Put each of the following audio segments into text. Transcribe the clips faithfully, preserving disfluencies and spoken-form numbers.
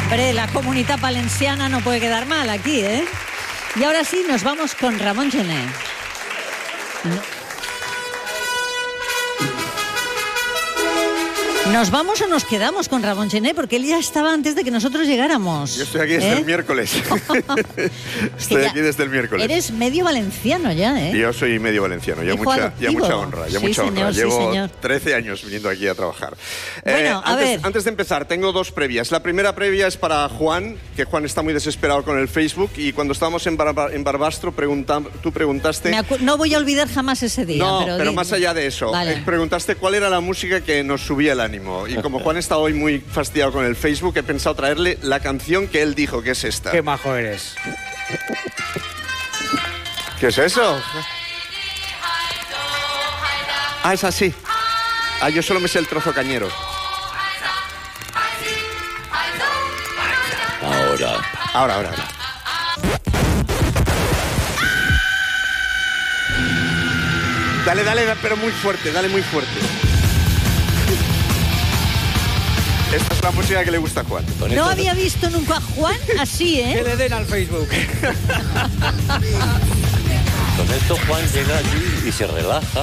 Hombre, la Comunitat Valenciana no puede quedar mal aquí, ¿eh? Y ahora sí, nos vamos con Ramón Gené. ¿Nos vamos o nos quedamos con Ramón Gené? Porque él ya estaba antes de que nosotros llegáramos. Yo estoy aquí desde ¿eh? el miércoles. Estoy aquí desde el miércoles. Eres medio valenciano ya, ¿eh? Yo soy medio valenciano, ya mucha, ya mucha honra, ya sí, mucha señor, honra. sí, Llevo señor. trece años viniendo aquí a trabajar. Bueno, eh, a antes, ver. antes de empezar, tengo dos previas. La primera previa es para Juan, que Juan está muy desesperado con el Facebook, y cuando estábamos en, Bar en Barbastro, pregunta tú preguntaste... Me no voy a olvidar jamás ese día. No, pero, pero di, más allá de eso, vale. eh, preguntaste cuál era la música que nos subía el ánimo. Y como Juan está hoy muy fastidiado con el Facebook, he pensado traerle la canción que él dijo, que es esta. Qué majo eres. ¿Qué es eso? Ah, es así. Ah, yo solo me sé el trozo cañero. Ahora. Ahora, ahora, ahora. Dale, dale, pero muy fuerte, dale muy fuerte. Esta es la música que le gusta a Juan. No había visto nunca a Juan así, ¿eh? Que le den al Facebook. Con esto Juan llega allí y se relaja.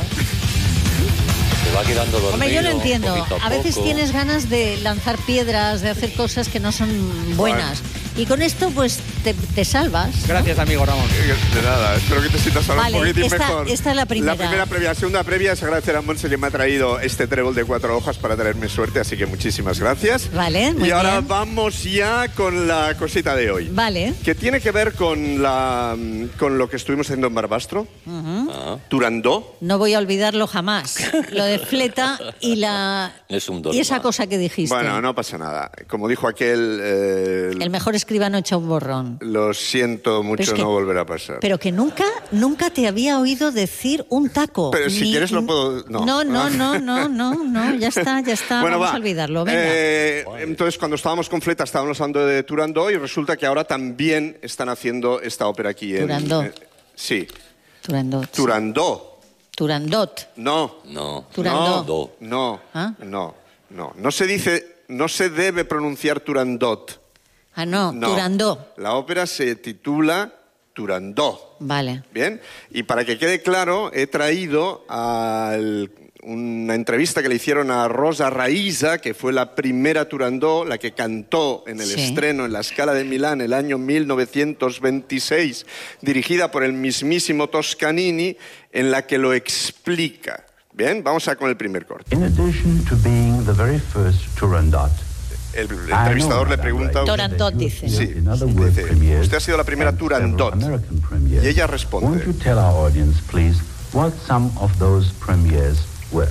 Se va quedando dormido. Hombre, yo lo entiendo. poquito A veces poco. tienes ganas de lanzar piedras, de hacer cosas que no son buenas. Y con esto, pues, te, te salvas. Gracias, amigo Ramón. De nada, espero que te sientas ahora Vale, un poquitín esta- mejor. esta es la primera. La primera previa. La segunda previa es agradecer a Monse que me ha traído este trébol de cuatro hojas para traerme suerte, así que muchísimas gracias. Vale, muy Y ahora bien. vamos ya con la cosita de hoy. Vale. Que tiene que ver con, la, con lo que estuvimos haciendo en Barbastro, Ah, Turandó. No voy a olvidarlo jamás. Lo de Fleta y la es un y dogma. esa cosa que dijiste. Bueno, no pasa nada. Como dijo aquel, eh, El mejor escribano echa un borrón. lo siento mucho, Pero es que- no volverá a pasar. Pero que nunca, nunca te había oído decir un taco. Pero si quieres lo puedo- no. No, no, no, no, no, no, ya está, ya está, Bueno, vamos va. a olvidarlo, venga. Eh, entonces, cuando estábamos con Fleta, estábamos hablando de Turandó y resulta que ahora también están haciendo esta ópera aquí en... Turandó. eh, sí, Turandot. Turandó. Turandot. No. No. Turandó. No, no, ¿Ah? no, no. No se dice, no se debe pronunciar Turandot. Ah, no, No. Turandó. La ópera se titula Turandó. Vale. Bien, y para que quede claro, he traído al- una entrevista que le hicieron a Rosa Raisa, que fue la primera Turandó, la que cantó en el Sí. estreno en la Scala de Milán el año mil novecientos veintiséis, dirigida por el mismísimo Toscanini, en la que lo explica. Bien, vamos a con el primer corte. In addition to being the very first Turandot, El, el entrevistador le pregunta... Turandot dice. Sí, in other world dice, premieres, usted ha sido la primera and Turandot. several American premieres. Y ella responde. Won't you tell our audience, please, what some of those premieres were?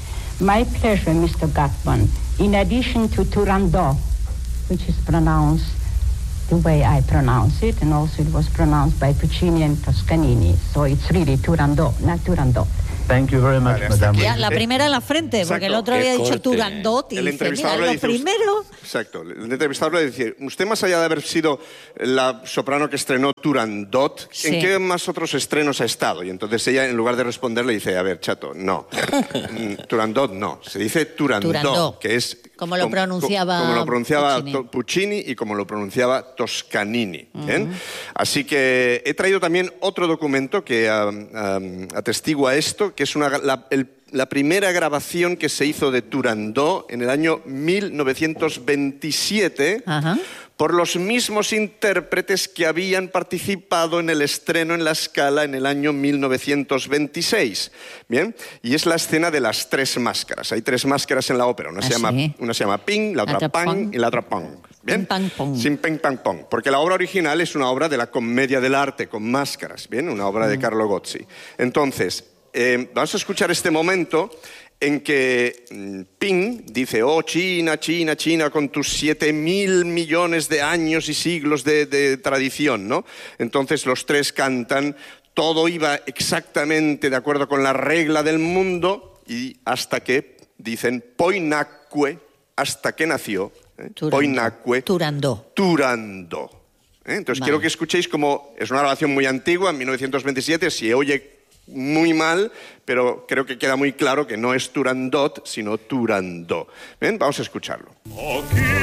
My pleasure, Mister Gatman. In addition to Turandot, which is pronounced the way I pronounce it, and also it was pronounced by Puccini and Toscanini, so it's really Turandot, not Turandot. Thank you very much, Vale, hasta Madame. Ya, la primera en la frente, porque Exacto. el otro Qué había dicho corte. Turandot y El dice, entrevistador mira, le lo dice, primero... Exacto, el entrevistador le dice, usted más allá de haber sido la soprano que estrenó Turandot, Sí. ¿en qué más otros estrenos ha estado? Y entonces ella, en lugar de responder, le dice, a ver, chato, no, Mm, Turandot no, se dice Turandó, Turandó. que es... Como lo com- pronunciaba Como lo pronunciaba Puccini. To- Puccini y como lo pronunciaba Toscanini. ¿bien? Así que he traído también otro documento que um, um, atestigua esto, que es una, la, el- la primera grabación que se hizo de Turandó en el año mil novecientos veintisiete Ajá. por los mismos intérpretes que habían participado en el estreno en la Scala en el año mil novecientos veintiséis. ¿Bien? Y es la escena de las tres máscaras. Hay tres máscaras en la ópera. Una, Ah, se, llama, sí. una se llama Ping, la La otra otra Pang Pong. y la otra Pong. ¿Bien? Ping, pang, pong. Sin ping, pang, pong. Porque la obra original es una obra de la comedia del arte, con máscaras. ¿Bien? Una obra Mm. de Carlo Gozzi. Entonces, eh, vamos a escuchar este momento en que mm, Ping dice, oh, China, China, China, con tus siete mil millones de años y siglos de, de tradición, ¿no? Entonces los tres cantan, todo iba exactamente de acuerdo con la regla del mundo y hasta que, dicen, Poinacque, hasta que nació, ¿eh? Turandó. Poinacque, Turandó. Turandó. ¿eh? Entonces Vale. quiero que escuchéis como es una grabación muy antigua, en mil novecientos veintisiete, se oye muy mal, pero creo que queda muy claro que no es Turandot, sino Turandó. ¿Ven? Vamos a escucharlo. Aquí